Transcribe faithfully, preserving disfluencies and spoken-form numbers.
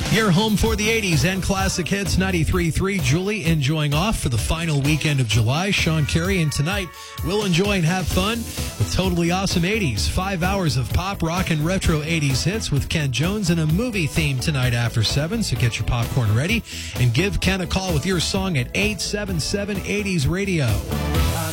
Your home for the eighties and classic hits, ninety-three point three. Julie enjoying off for the final weekend of July. Sean Carey, and tonight we'll enjoy and have fun with totally awesome eighties. Five hours of pop, rock, and retro eighties hits with Ken Jones and a movie theme tonight after seven. So get your popcorn ready and give Ken a call with your song at eight seven seven eighties radio.